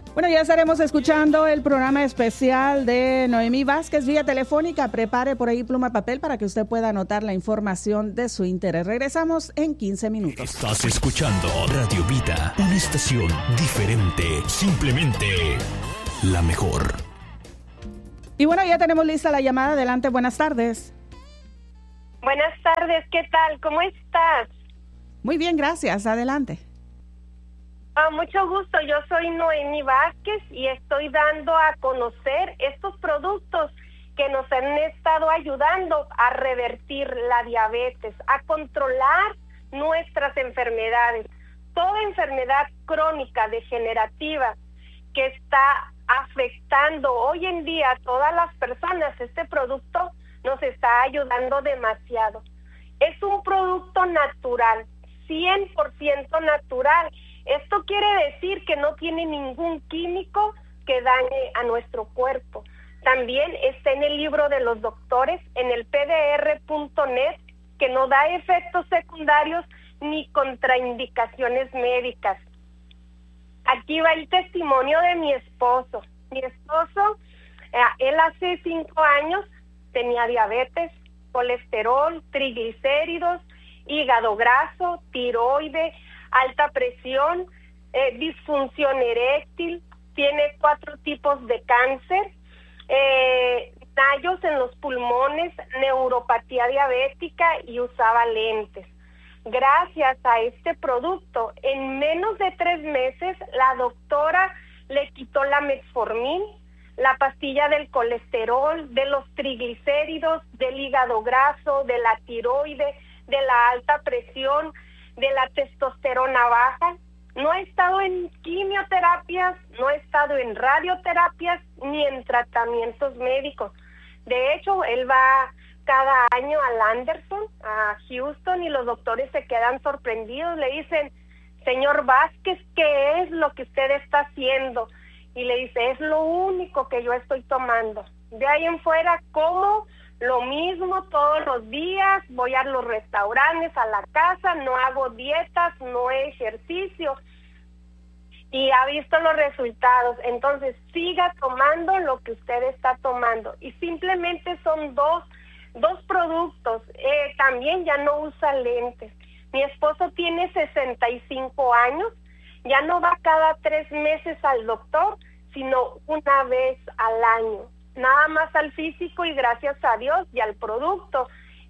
Bueno, ya estaremos escuchando el programa especial de Noemí Vázquez vía telefónica. Prepare por ahí pluma y papel para que usted pueda anotar la información de su interés. Regresamos en 15 minutos. Estás escuchando Radio Vida, una estación diferente, simplemente la mejor. Y bueno, ya tenemos lista la llamada. Adelante, buenas tardes. Buenas tardes, ¿qué tal? ¿Cómo estás? Muy bien, gracias. Adelante. Mucho gusto, yo soy Noemí Vázquez y estoy dando a conocer estos productos que nos han estado ayudando a revertir la diabetes, a controlar nuestras enfermedades. Toda enfermedad crónica degenerativa que está afectando hoy en día a todas las personas, este producto nos está ayudando demasiado. Es un producto natural, 100% natural. Esto quiere decir que no tiene ningún químico que dañe a nuestro cuerpo. También está en el libro de los doctores, en el pdr.net, que no da efectos secundarios ni contraindicaciones médicas. Aquí va el testimonio de mi esposo. Mi esposo, él hace 5 años tenía diabetes, colesterol, triglicéridos, hígado graso, tiroides, alta presión, disfunción eréctil, tiene 4 tipos de cáncer, tallos en los pulmones, neuropatía diabética y usaba lentes. Gracias a este producto, en menos de 3 meses, la doctora le quitó la metformin, la pastilla del colesterol, de los triglicéridos, del hígado graso, de la tiroides, de la alta presión, de la testosterona baja. No ha estado en quimioterapias, no ha estado en radioterapias ni en tratamientos médicos. De hecho, él va cada año al Anderson, a Houston, y los doctores se quedan sorprendidos. Le dicen, señor Vázquez, ¿qué es lo que usted está haciendo? Y le dice, es lo único que yo estoy tomando. De ahí en fuera, como lo mismo todos los días, voy a los restaurantes, a la casa, no hago dietas, no ejercicio. Y ha visto los resultados. Entonces, siga tomando lo que usted está tomando. Y simplemente son dos productos. También ya no usa lentes. Mi esposo tiene 65 años. Ya no va cada 3 meses al doctor, sino una vez al año. Nada más al físico, y gracias a Dios y al producto,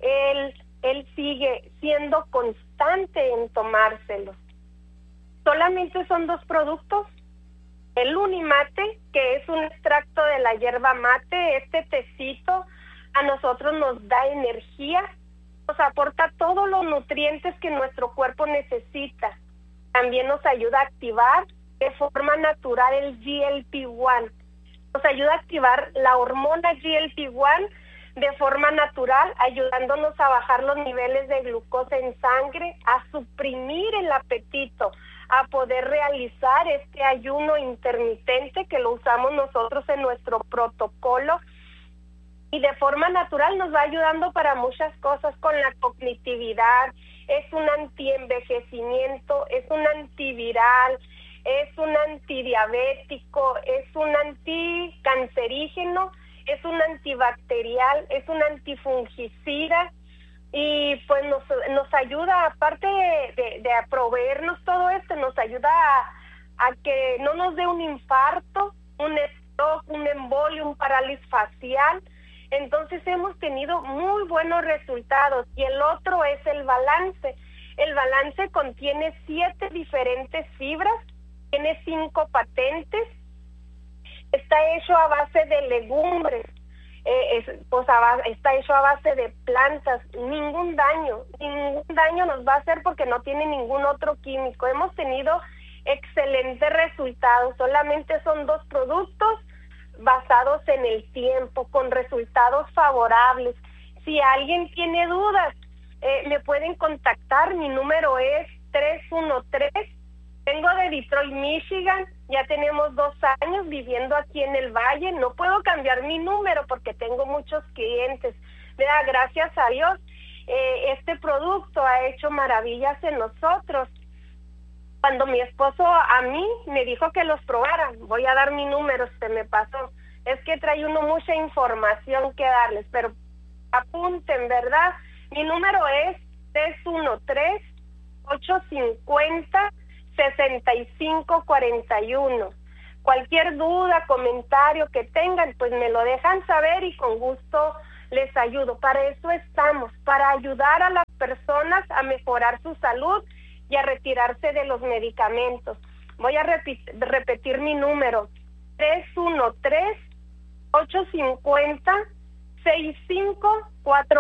él sigue siendo constante en tomárselos. Solamente son 2 productos. El Unimate, que es un extracto de la hierba mate. Este tecito a nosotros nos da energía, nos aporta todos los nutrientes que nuestro cuerpo necesita. También nos ayuda a activar de forma natural el GLP-1. Nos ayuda a activar la hormona GLP-1 de forma natural, ayudándonos a bajar los niveles de glucosa en sangre, a suprimir el apetito, a poder realizar este ayuno intermitente que lo usamos nosotros en nuestro protocolo. Y de forma natural nos va ayudando para muchas cosas, con la cognitividad, es un antienvejecimiento, es un antiviral, es un antidiabético, es un anticancerígeno, es un antibacterial, es un antifungicida, y pues nos ayuda, aparte de proveernos todo esto, nos ayuda a que no nos dé un infarto, un stroke, un embolio, un parálisis facial. Entonces hemos tenido muy buenos resultados. Y el otro es el balance. El balance contiene 7 diferentes fibras, tiene 5 patentes, está hecho a base de legumbres, está hecho a base de plantas. Ningún daño nos va a hacer porque no tiene ningún otro químico. Hemos tenido excelentes resultados. Solamente son 2 productos basados en el tiempo, con resultados favorables. Si alguien tiene dudas, me pueden contactar. Mi número es 313. Vengo de Detroit, Michigan. Ya tenemos 2 años viviendo aquí en el Valle. No puedo cambiar mi número porque tengo muchos clientes. Gracias a Dios, este producto ha hecho maravillas en nosotros. Cuando mi esposo a mí me dijo que los probara, voy a dar mi número, se me pasó. Es que trae uno mucha información que darles, pero apunten, ¿verdad? Mi número es 313-850-6541. Cualquier duda, comentario que tengan, pues me lo dejan saber y con gusto les ayudo. Para eso estamos, para ayudar a las personas a mejorar su salud y a retirarse de los medicamentos. Voy a repetir mi número, 313-850-6541.